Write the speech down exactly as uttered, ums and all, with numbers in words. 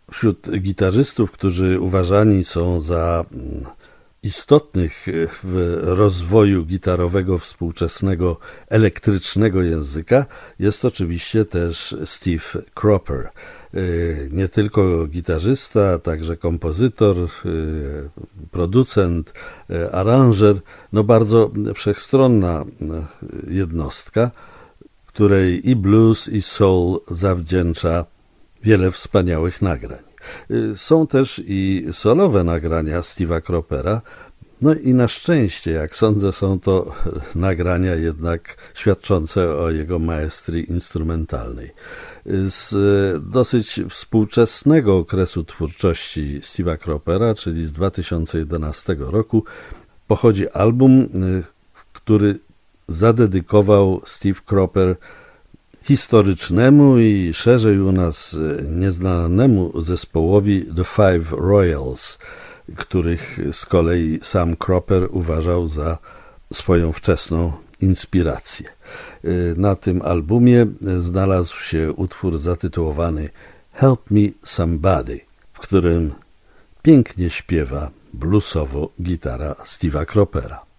Wśród gitarzystów, którzy uważani są za istotnych w rozwoju gitarowego współczesnego elektrycznego języka, jest oczywiście też Steve Cropper. Nie tylko gitarzysta, a także kompozytor, producent, aranżer, no bardzo wszechstronna jednostka, której i blues, i soul zawdzięcza wiele wspaniałych nagrań. Są też i solowe nagrania Steve'a Croppera, no i na szczęście, jak sądzę, są to nagrania jednak świadczące o jego maestrii instrumentalnej. Z dosyć współczesnego okresu twórczości Steve'a Croppera, czyli z dwa tysiące jedenastego roku, pochodzi album, który zadedykował Steve Cropper historycznemu i szerzej u nas nieznanemu zespołowi The Five Royals, których z kolei sam Cropper uważał za swoją wczesną inspirację. Na tym albumie znalazł się utwór zatytułowany Help Me Somebody, w którym pięknie śpiewa bluesowo gitara Steve'a Croppera.